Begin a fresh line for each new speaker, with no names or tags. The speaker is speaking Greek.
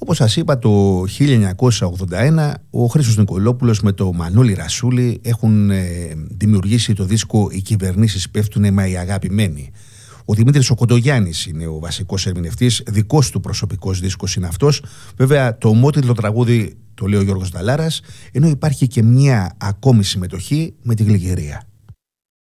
Όπως σας είπα, το 1981 ο Χρήστος Νικολόπουλος με το Μανώλη Ρασούλη έχουν δημιουργήσει το δίσκο «Οι κυβερνήσεις πέφτουνε, μα οι αγάπη μένει». Ο Δημήτρης ο Κοντογιάννης είναι ο βασικός ερμηνευτής, δικός του προσωπικός δίσκος είναι αυτός. Βέβαια, το ομότιτλο τραγούδι το λέει ο Γιώργος Νταλάρας, ενώ υπάρχει και μια ακόμη συμμετοχή με τη Γλυκερία.